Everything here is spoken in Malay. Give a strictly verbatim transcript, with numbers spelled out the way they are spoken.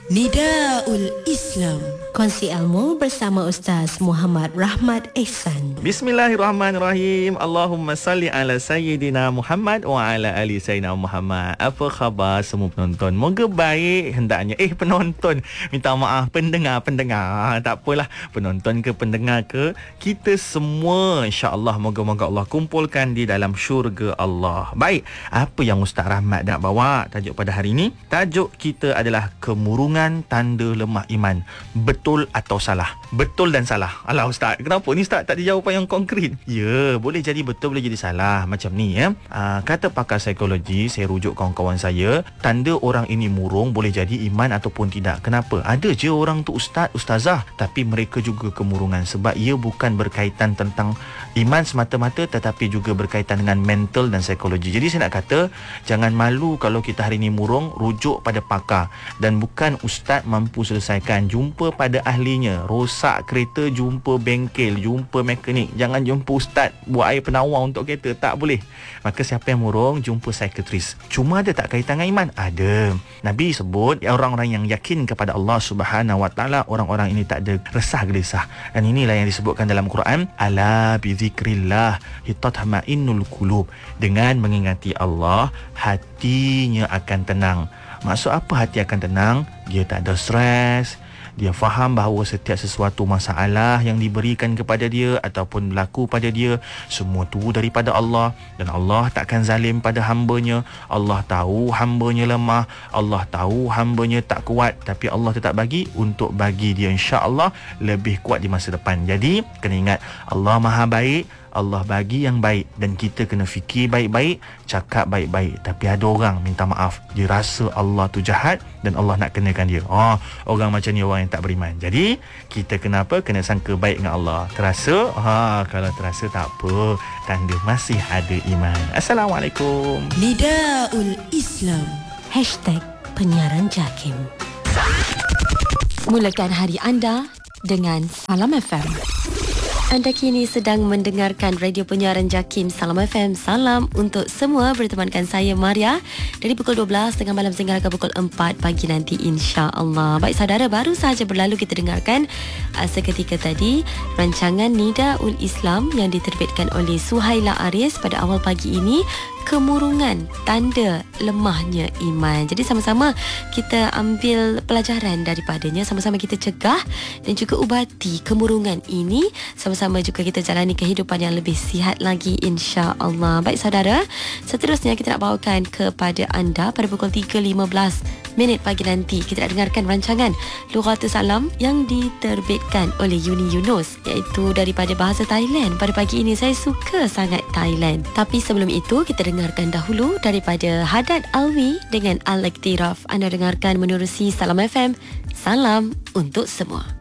Nidaul Islam, kongsi ilmu bersama Ustaz Muhammad Rahmat Ehsan. Bismillahirrahmanirrahim. Allahumma salli ala Sayyidina Muhammad wa ala ali Sayyidina Muhammad. Apa khabar semua penonton? Moga baik hendaknya. Eh penonton, minta maaf, pendengar-pendengar. Tak apalah, penonton ke pendengar ke, kita semua insya-Allah moga-moga Allah kumpulkan di dalam syurga Allah. Baik, apa yang Ustaz Rahmat nak bawa tajuk pada hari ini? Tajuk kita adalah kemurungan tanda lemah iman. Betul atau salah? Betul dan salah. Alah Ustaz, kenapa ni Ustaz tak ada jawapan yang konkret? Ya, boleh jadi betul, boleh jadi salah. Macam ni ya. Aa, kata pakar psikologi, saya rujuk kawan-kawan saya, tanda orang ini murung boleh jadi iman ataupun tidak. Kenapa? Ada je orang tu ustaz, ustazah, tapi mereka juga kemurungan sebab ia bukan berkaitan tentang iman semata-mata, tetapi juga berkaitan dengan mental dan psikologi. Jadi saya nak kata, jangan malu kalau kita hari ini murung, rujuk pada pakar. Dan bukan ustaz mampu selesaikan, jumpa pada ahlinya. Rosak kereta, jumpa bengkel, jumpa mekanik. Jangan jumpa ustaz buat air penawar untuk kereta, tak boleh. Maka siapa yang murung, jumpa psikiatris. Cuma ada tak kaitan dengan iman? Ada. Nabi sebut orang-orang yang yakin kepada Allah Subhanahu Wa Taala, orang-orang ini tak ada resah gelisah. Dan inilah yang disebutkan dalam Quran, ala bi zikrillah tatma'innul qulub. Dengan mengingati Allah, hatinya akan tenang. Maksud apa hati akan tenang? Dia tak ada stres. Dia faham bahawa setiap sesuatu masalah yang diberikan kepada dia ataupun berlaku pada dia, semua tu daripada Allah. Dan Allah takkan zalim pada hambanya. Allah tahu hambanya lemah. Allah tahu hambanya tak kuat. Tapi Allah tetap bagi untuk bagi dia insya-Allah lebih kuat di masa depan. Jadi kena ingat, Allah Maha Baik. Allah bagi yang baik dan kita kena fikir baik-baik, cakap baik-baik. Tapi ada orang minta maaf, dia rasa Allah tu jahat dan Allah nak kenakan dia. Oh, orang macam ni orang yang tak beriman. Jadi kita kena apa? Kena sangka baik dengan Allah. Terasa? Ha, kalau terasa tak apa, tanda masih ada iman. Assalamualaikum. Nidaul Islam, hashtag penyiaran JAKIM. Mulakan hari anda dengan Salam F M. Anda kini sedang mendengarkan radio penyiaran JAKIM Salam F M. Salam untuk semua, bertemankan saya Maria dari pukul dua belas tengah malam sehingga ke pukul empat pagi nanti insya-Allah. Baik saudara, baru sahaja berlalu kita dengarkan uh, seketika tadi rancangan Nidaul Islam yang diterbitkan oleh Suhaila Aris pada awal pagi ini, kemurungan tanda lemahnya iman. Jadi sama-sama kita ambil pelajaran daripadanya, sama-sama kita cegah dan juga ubati kemurungan ini, sama-sama juga kita jalani kehidupan yang lebih sihat lagi insya-Allah. Baik saudara, seterusnya kita nak bawakan kepada anda pada pukul tiga lima belas minit pagi nanti kita nak dengarkan rancangan Lughatul Salam yang diterbitkan oleh Yuni Yunus, iaitu daripada bahasa Thailand. Pada pagi ini saya suka sangat Thailand. Tapi sebelum itu kita dengarkan dahulu daripada Haddad Alwi dengan Al-Iktiraf. Anda dengarkan menerusi Salam F M. Salam untuk semua.